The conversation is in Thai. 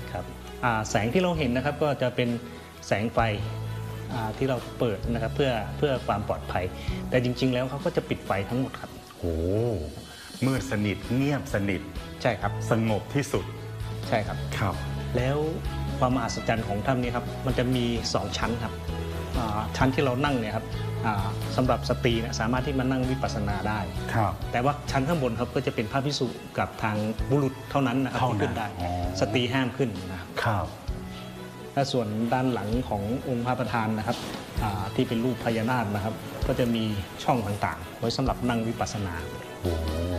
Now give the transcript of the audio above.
ครับแสงที่เราเห็นนะครับก็จะเป็นแสงไฟที่เราเปิดนะครับเพื่อความปลอดภัยแต่จริงๆแล้วเขาก็จะปิดไฟทั้งหมดครับโอ้มืดสนิทเงียบสนิทใช่ครับสงบที่สุดใช่ครับครับแล้วความมหัศจรรย์ของถ้ำนี้ครับมันจะมี2ชั้นครับชั้นที่เรานั่งเนี่ยครับสำหรับสตรีเนี่ยสามารถที่มานั่งวิปัสสนาได้ครับแต่ว่าชั้นข้างบนครับก็จะเป็นพระภิกษุกับทางบุรุษเท่านั้นนะครับที่ขึ้นได้สตรีห้ามขึ้นนะครับและส่วนด้านหลังขององค์พระประธานนะครับที่เป็นรูปพญานาคนะครับก็จะมีช่องต่างๆไว้สำหรับนั่งวิปัสสนาโอ้